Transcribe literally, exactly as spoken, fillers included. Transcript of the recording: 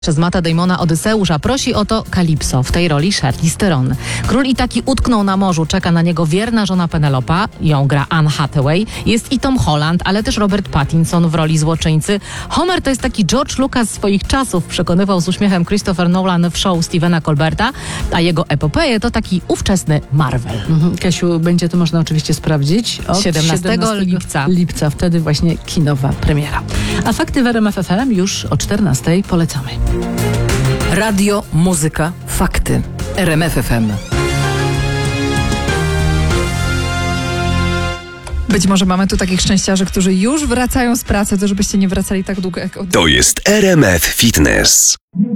Przez Matta Damona Odyseusza prosi o to Kalipso, w tej roli Charlize Theron. Król i taki utknął na morzu, czeka na niego wierna żona Penelopa, ją gra Anne Hathaway, jest i Tom Holland, ale też Robert Pattinson w roli złoczyńcy. Homer to jest taki George Lucas swoich czasów, przekonywał z uśmiechem Christopher Nolan w show Stephena Colberta, a jego epopeje to taki ówczesny Marvel. Mhm. Kasiu, będzie to można oczywiście sprawdzić od siedemnastego lipca. lipca, wtedy właśnie kinowa premiera. A fakty w R M F F M już o czternastej polecamy. Radio, muzyka, fakty. R M F F M. Być może mamy tu takich szczęściarzy, którzy już wracają z pracy, to żebyście nie wracali tak długo jak od... To jest R M F Fitness.